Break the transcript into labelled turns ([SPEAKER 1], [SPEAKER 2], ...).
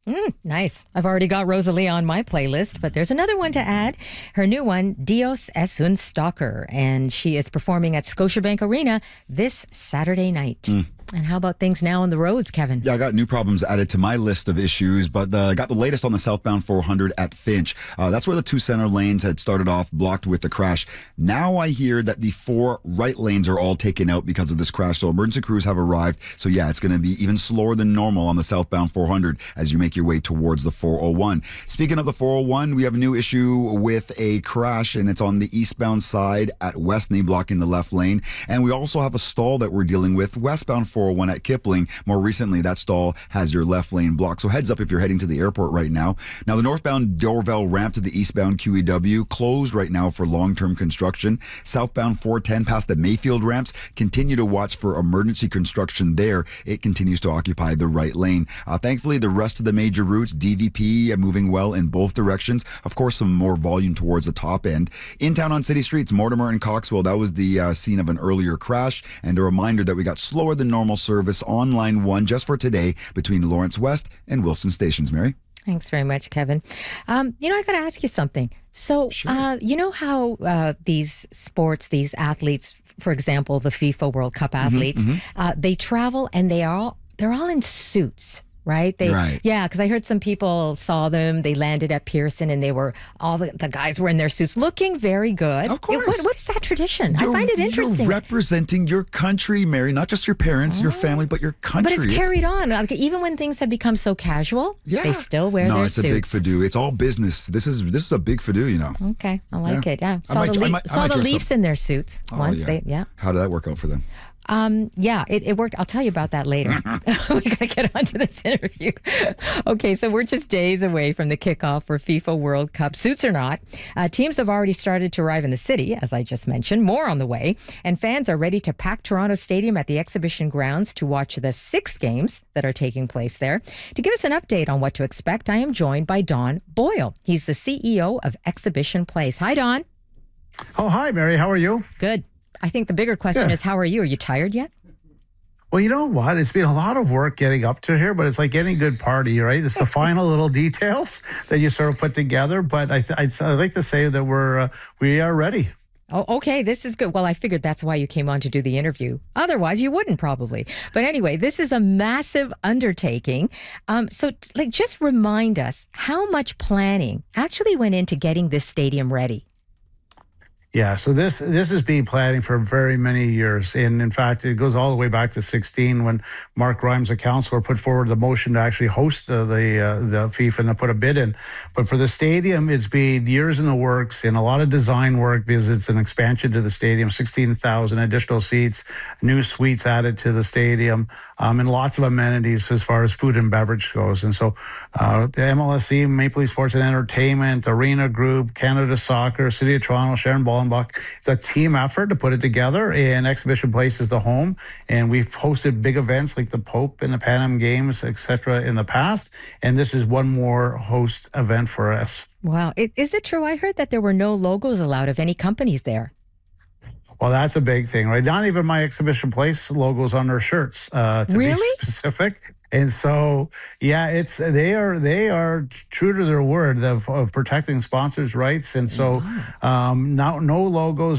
[SPEAKER 1] Nice. I've already got Rosalie on my playlist, but there's another one to add. Her new one, Dios es un stalker, and she is performing at Scotiabank Arena this Saturday night. And how about things now on the roads, Kevin?
[SPEAKER 2] Yeah, I got new problems added to my list of issues, but I got the latest on the southbound 400 at Finch. That's where the two center lanes had started off blocked with the crash. Now I hear that the four right lanes are all taken out because of this crash, so emergency crews have arrived. So yeah, it's going to be even slower than normal on the southbound 400 as you make your way towards the 401. Speaking of the 401, we have a new issue with a crash, and it's on the eastbound side at Westney, blocking the left lane. And we also have a stall that we're dealing with westbound 401 at Kipling. More recently, that stall has your left lane blocked. So heads up if you're heading to the airport right now. Now, the northbound Dorval ramp to the eastbound QEW closed right now for long-term construction. Southbound 410 past the Mayfield ramps, continue to watch for emergency construction there. It continues to occupy the right lane. Thankfully, the rest of the major routes, DVP, moving well in both directions. Of course, some more volume towards the top end. In town on city streets, Mortimer and Coxwell, that was the scene of an earlier crash. And a reminder that we got slower than normal service on line 1 just for today between Lawrence West and Wilson stations. Mary?
[SPEAKER 1] Thanks very much, Kevin. I got to ask you something. So,
[SPEAKER 2] Sure.
[SPEAKER 1] you know how these sports, these athletes, for example, the FIFA World Cup athletes, they travel and they're all in suits. Right?
[SPEAKER 2] Right.
[SPEAKER 1] Yeah, because I heard some people saw them. They landed at Pearson and they were, all the guys were in their suits looking very good.
[SPEAKER 2] Of course.
[SPEAKER 1] What is that tradition? I find it interesting.
[SPEAKER 2] You're representing your country, Mary, not just your parents, your family, but your country.
[SPEAKER 1] But it's carried on. Like, even when things have become so casual, they still wear their suits.
[SPEAKER 2] No, it's a big fadoo. It's all business. This is a big fadoo, you know.
[SPEAKER 1] Okay, I like it. Yeah,
[SPEAKER 2] I
[SPEAKER 1] saw
[SPEAKER 2] might
[SPEAKER 1] the
[SPEAKER 2] dress
[SPEAKER 1] Leafs
[SPEAKER 2] up.
[SPEAKER 1] in their suits once.
[SPEAKER 2] How did that work out for them?
[SPEAKER 1] It worked. I'll tell you about that later. We got to get on to this interview. Okay, so we're just days away from the kickoff for FIFA World Cup. Suits or not, teams have already started to arrive in the city, as I just mentioned. More on the way. And fans are ready to pack Toronto Stadium at the exhibition grounds to watch the 6 games that are taking place there. To give us an update on what to expect, I am joined by Don Boyle. He's the CEO of Exhibition Place. Hi, Don.
[SPEAKER 3] Oh, hi, Mary. How are you?
[SPEAKER 1] Good. I think the bigger question is, how are you? Are you tired yet?
[SPEAKER 3] Well, you know what? It's been a lot of work getting up to here, but it's like any good party, right? It's the final little details that you sort of put together. But I'd like to say that we are ready.
[SPEAKER 1] Oh, okay. This is good. Well, I figured that's why you came on to do the interview. Otherwise, you wouldn't probably. But anyway, this is a massive undertaking. Just remind us how much planning actually went into getting this stadium ready.
[SPEAKER 3] Yeah, so this has been planning for very many years. And in fact, it goes all the way back to 2016 when Mark Grimes, a councillor, put forward the motion to actually host the FIFA and to put a bid in. But for the stadium, it's been years in the works and a lot of design work because it's an expansion to the stadium, 16,000 additional seats, new suites added to the stadium, and lots of amenities as far as food and beverage goes. And so the MLSE, Maple Leaf Sports and Entertainment, Arena Group, Canada Soccer, City of Toronto, Sharon Ball, it's a team effort to put it together, and Exhibition Place is the home. And we've hosted big events like the Pope and the Pan Am Games, etc. in the past. And this is one more host event for us.
[SPEAKER 1] Wow. Is it true? I heard that there were no logos allowed of any companies there.
[SPEAKER 3] Well, that's a big thing, right? Not even my Exhibition Place logos on their shirts, to be specific. And so, yeah, they are true to their word of protecting sponsors' rights. And so, now no logos.